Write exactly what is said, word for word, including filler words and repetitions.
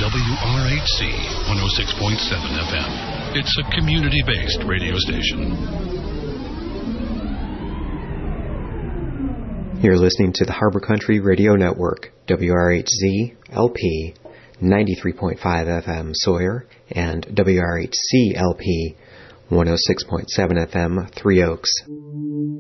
W R H C one oh six point seven F M. It's a community-based radio station. You're listening to the Harbor Country Radio Network, W R H Z L P ninety-three point five F M Sawyer and W R H C L P one oh six point seven F M Three Oaks.